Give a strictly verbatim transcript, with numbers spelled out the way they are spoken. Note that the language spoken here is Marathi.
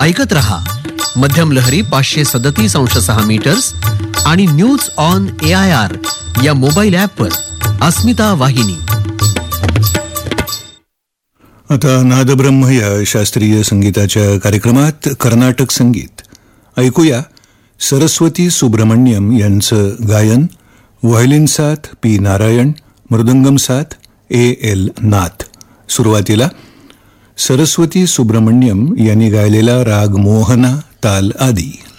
ऐकत रहा मध्यम लहरी पाचशे सदतीस अंश सहा मीटर्स आणि news on A I R या मोबाईल ॲपवर अस्मिता वाहिनी. आता नादब्रह्म या शास्त्रीय संगीताच्या कार्यक्रमात कर्नाटक संगीत ऐकूया. सरस्वती सुब्रमण्यम यांचं गायन. व्हायोलिन साथ पी नारायण, मृदंगम साथ ए एल नाथ. सुरुवातीला सरस्वती सुब्रमण्यम यांनी गायलेला राग मोहना, ताल आदी.